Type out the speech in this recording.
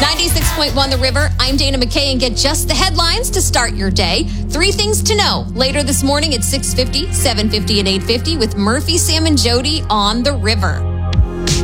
96.1 The River. I'm Dana McKay, and get just the headlines to start your day. 3 things to know later this morning at 6:50, 7:50, and 8:50 with Murphy, Sam, and Jody on The River.